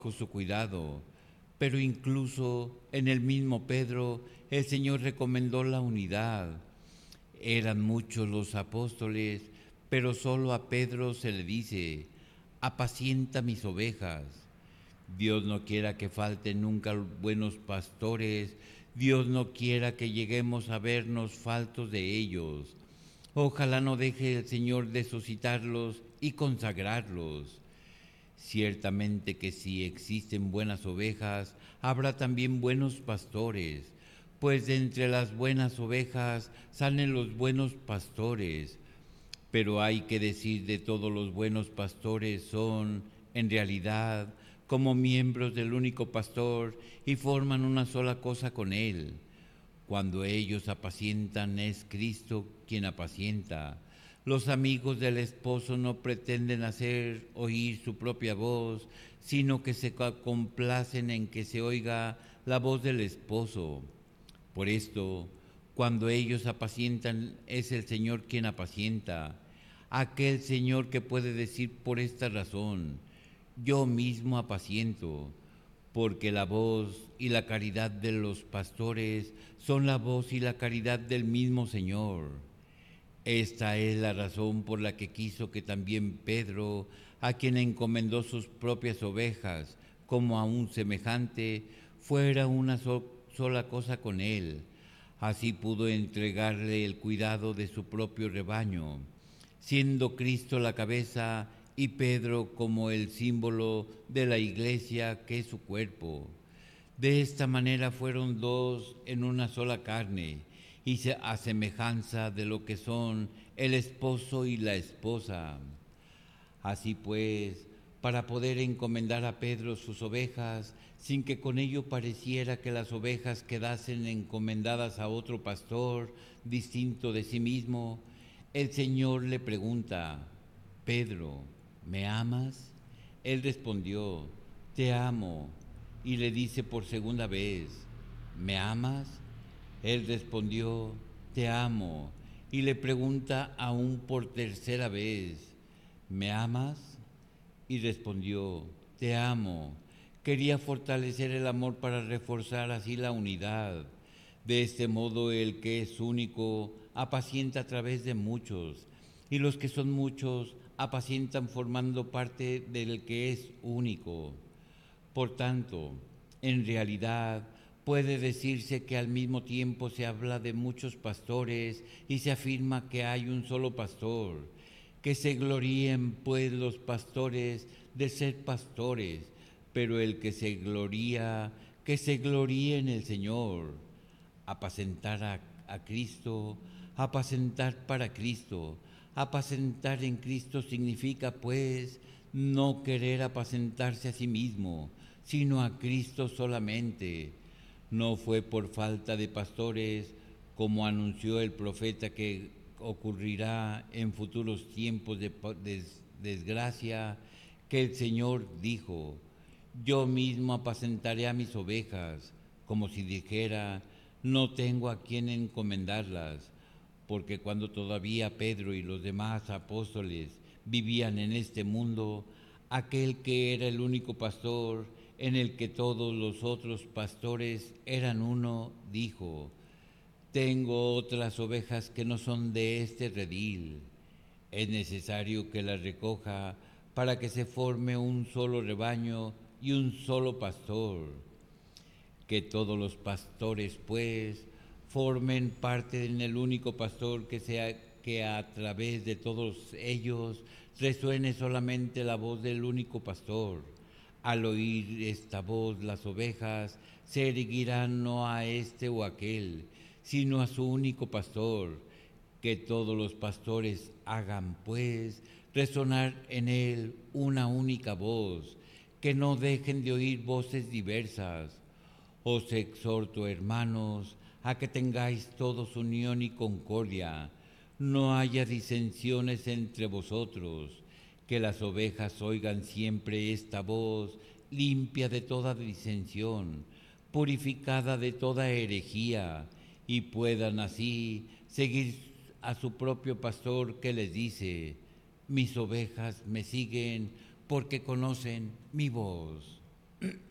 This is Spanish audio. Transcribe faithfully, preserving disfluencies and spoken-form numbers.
con su cuidado. Pero incluso en el mismo Pedro, el Señor recomendó la unidad. Eran muchos los apóstoles, pero solo a Pedro se le dice, apacienta mis ovejas. Dios no quiera que falten nunca buenos pastores, Dios no quiera que lleguemos a vernos faltos de ellos. Ojalá no deje el Señor de suscitarlos y consagrarlos. Ciertamente que si existen buenas ovejas, habrá también buenos pastores, pues de entre las buenas ovejas salen los buenos pastores. Pero hay que decir de todos los buenos pastores son, en realidad, como miembros del único pastor y forman una sola cosa con él. Cuando ellos apacientan es Cristo quien apacienta. Los amigos del esposo no pretenden hacer oír su propia voz, sino que se complacen en que se oiga la voz del esposo. Por esto, cuando ellos apacientan, es el Señor quien apacienta. Aquel Señor que puede decir por esta razón, yo mismo apaciento, porque la voz y la caridad de los pastores son la voz y la caridad del mismo Señor. Esta es la razón por la que quiso que también Pedro, a quien encomendó sus propias ovejas, como a un semejante, fuera una so sola cosa con él. Así pudo entregarle el cuidado de su propio rebaño, siendo Cristo la cabeza y Pedro como el símbolo de la iglesia que es su cuerpo. De esta manera fueron dos en una sola carne, y a semejanza de lo que son el esposo y la esposa. Así pues, para poder encomendar a Pedro sus ovejas, sin que con ello pareciera que las ovejas quedasen encomendadas a otro pastor distinto de sí mismo, el Señor le pregunta, Pedro, ¿me amas? Él respondió, te amo. Y le dice por segunda vez, ¿me amas? Él respondió, te amo. Y le pregunta aún por tercera vez, ¿me amas? Y respondió, te amo. Quería fortalecer el amor para reforzar así la unidad. De este modo el que es único apacienta a través de muchos, y los que son muchos apacientan formando parte del que es único. Por tanto, en realidad, puede decirse que al mismo tiempo se habla de muchos pastores y se afirma que hay un solo pastor. Que se gloríen pues los pastores de ser pastores, pero el que se gloría, que se gloríe en el Señor. Apacentar a, a Cristo, apacentar para Cristo. Apacentar en Cristo significa pues no querer apacentarse a sí mismo, sino a Cristo solamente. No fue por falta de pastores, como anunció el profeta que ocurrirá en futuros tiempos de des desgracia, que el Señor dijo, yo mismo apacentaré a mis ovejas, como si dijera, no tengo a quien encomendarlas, porque cuando todavía Pedro y los demás apóstoles vivían en este mundo, aquel que era el único pastor, en el que todos los otros pastores eran uno, dijo, tengo otras ovejas que no son de este redil. Es necesario que las recoja para que se forme un solo rebaño y un solo pastor. Que todos los pastores, pues, formen parte en el único pastor, que sea que a través de todos ellos resuene solamente la voz del único pastor. Al oír esta voz, las ovejas se erguirán no a este o aquel, sino a su único pastor. Que todos los pastores hagan, pues, resonar en él una única voz, que no dejen de oír voces diversas. Os exhorto, hermanos, a que tengáis todos unión y concordia, no haya disensiones entre vosotros, que las ovejas oigan siempre esta voz, limpia de toda disensión, purificada de toda herejía, y puedan así seguir a su propio pastor, que les dice, mis ovejas me siguen porque conocen mi voz.